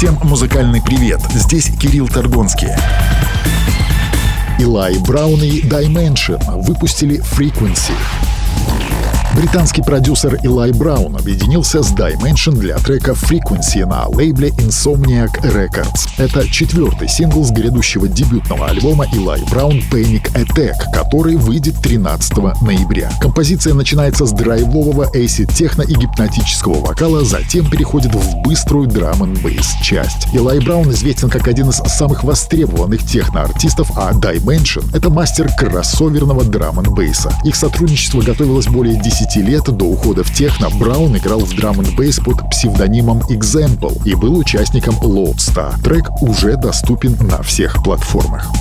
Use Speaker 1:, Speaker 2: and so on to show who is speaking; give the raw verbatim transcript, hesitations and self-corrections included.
Speaker 1: Всем музыкальный привет, здесь Кирилл Торгонский. Eli Brown и Dimension выпустили Frequency. Британский продюсер Eli Brown объединился с Dimension для трека Frequency на лейбле Insomniac Records. Это четвертый сингл с грядущего дебютного альбома Eli Brown Panic Attack, который выйдет тринадцатого ноября. Композиция начинается с драйвового эйсид-техно и гипнотического вокала, затем переходит в быструю драм-н-бейс часть. Eli Brown известен как один из самых востребованных техно-артистов, а Dimension — это мастер кроссоверного драм-н-бейса. Их сотрудничество готовилось более десяти лет до ухода в техно. Браун играл в драм-н-бейс под псевдонимом Example и был участником Lodestar. Трек уже доступен на всех платформах.